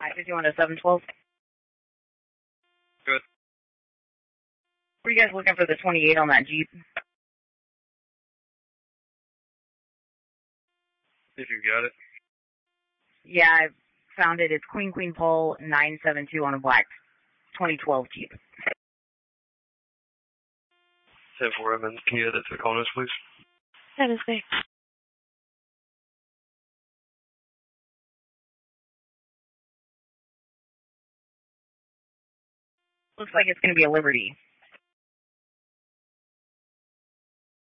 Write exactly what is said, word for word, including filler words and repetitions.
I fifty-one to seven twelve. Good. Were you guys looking for the twenty-eight on that Jeep? If you got it. Yeah, I found it. It's Queen Queen Pole nine seven two on a black twenty twelve Jeep. ten four, Evan. Can you add that to the call notes, please? That is me. Looks like it's going to be a Liberty.